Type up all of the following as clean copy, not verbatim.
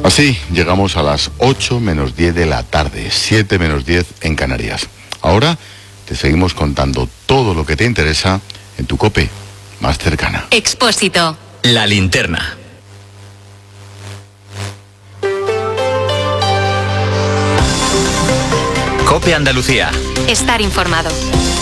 Así llegamos a las 8 menos 10 de la tarde, 7 menos 10 en Canarias. Ahora te seguimos contando todo lo que te interesa en tu COPE más cercana. Expósito. La linterna. COPE Andalucía. Estar informado.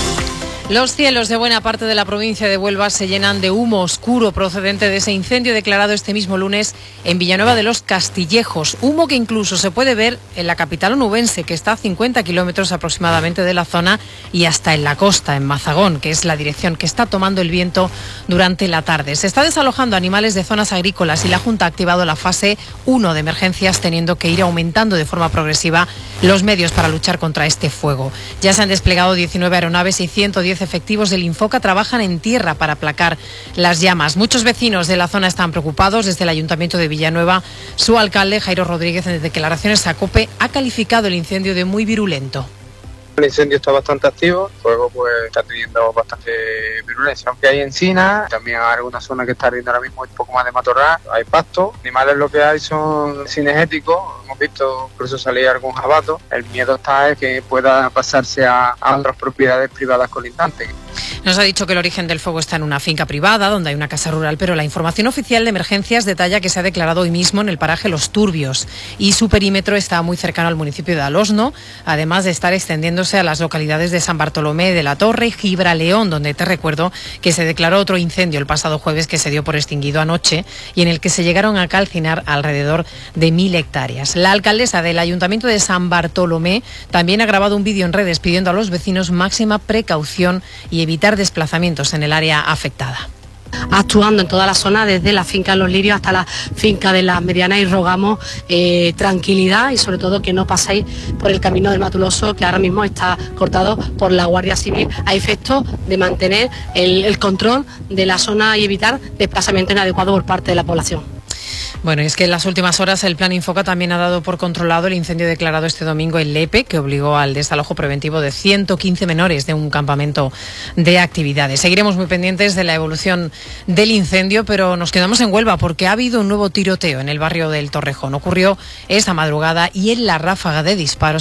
Los cielos de buena parte de la provincia de Huelva se llenan de humo oscuro procedente de ese incendio declarado este mismo lunes en Villanueva de los Castillejos. Humo que incluso se puede ver en la capital onubense, que está a 50 kilómetros aproximadamente de la zona, y hasta en la costa, en Mazagón, que es la dirección que está tomando el viento durante la tarde. Se está desalojando animales de zonas agrícolas y la Junta ha activado la fase 1 de emergencias, teniendo que ir aumentando de forma progresiva los medios para luchar contra este fuego. Ya se han desplegado 19 aeronaves y 110 efectivos del Infoca trabajan en tierra para aplacar las llamas. Muchos vecinos de la zona están preocupados. Desde el Ayuntamiento de Villanueva, su alcalde, Jairo Rodríguez, en declaraciones a COPE, ha calificado el incendio de muy virulento. El incendio está bastante activo, el fuego pues está teniendo bastante virulencia, aunque hay encinas, también hay alguna zona que está ardiendo ahora mismo un poco más de matorral, hay pasto, animales lo que hay son cinegéticos, hemos visto incluso salir algún jabato, el miedo está es que pueda pasarse a otras propiedades privadas colindantes. Nos ha dicho que el origen del fuego está en una finca privada, donde hay una casa rural, pero la información oficial de emergencias detalla que se ha declarado hoy mismo en el paraje Los Turbios y su perímetro está muy cercano al municipio de Alosno, además de estar extendiéndose a las localidades de San Bartolomé de la Torre y Gibraleón, donde te recuerdo que se declaró otro incendio el pasado jueves que se dio por extinguido anoche y en el que se llegaron a calcinar alrededor de 1000 hectáreas. La alcaldesa del Ayuntamiento de San Bartolomé también ha grabado un vídeo en redes pidiendo a los vecinos máxima precaución y evitar desplazamientos en el área afectada. Actuando en toda la zona, desde la finca de Los Lirios hasta la finca de Las Medianas, y rogamos tranquilidad y sobre todo que no paséis por el camino del Matuloso, que ahora mismo está cortado por la Guardia Civil a efectos de mantener el control de la zona y evitar desplazamiento inadecuado por parte de la población. Bueno, es que en las últimas horas el Plan Infoca también ha dado por controlado el incendio declarado este domingo en Lepe, que obligó al desalojo preventivo de 115 menores de un campamento de actividades. Seguiremos muy pendientes de la evolución del incendio, pero nos quedamos en Huelva porque ha habido un nuevo tiroteo en el barrio del Torrejón. Ocurrió esta madrugada y en la ráfaga de disparos